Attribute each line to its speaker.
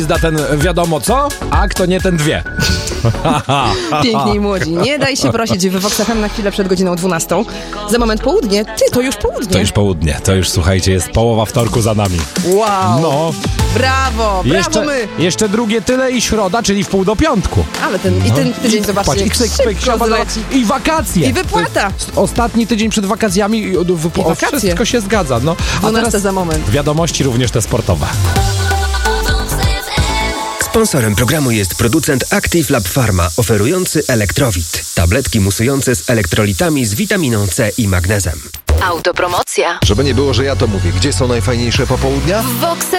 Speaker 1: Zda ten wiadomo co, a kto nie ten dwie.
Speaker 2: Piękni i młodzi. Nie daj się prosić w Vox FM na chwilę przed godziną 12. Za moment południe. To już południe.
Speaker 1: To już południe. To już, słuchajcie, jest połowa wtorku za nami.
Speaker 2: Wow.
Speaker 1: No.
Speaker 2: Brawo, brawo my.
Speaker 1: Jeszcze drugie tyle i środa, czyli w pół do piątku.
Speaker 2: Ale ten tydzień, zobaczcie, jak szybko zleci.
Speaker 1: I wakacje.
Speaker 2: I wypłata.
Speaker 1: Ostatni tydzień przed wakacjami i
Speaker 2: wakacje.
Speaker 1: Wszystko się zgadza. No. A
Speaker 2: 12
Speaker 1: teraz
Speaker 2: za moment.
Speaker 1: wiadomości również te sportowe.
Speaker 3: Sponsorem programu jest producent Active Lab Pharma, oferujący Elektrowit. Tabletki musujące z elektrolitami z witaminą C i magnezem.
Speaker 4: Autopromocja.
Speaker 5: Żeby nie było, że ja to mówię. Gdzie są najfajniejsze popołudnia?
Speaker 4: W Vox